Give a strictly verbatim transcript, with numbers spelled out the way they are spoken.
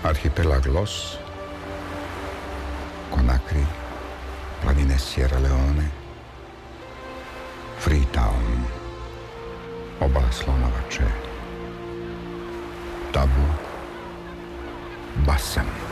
arhipelag Los, Conakry, planine Sierra Leone, Freetown, obala Slonovače, Tabu, Basan.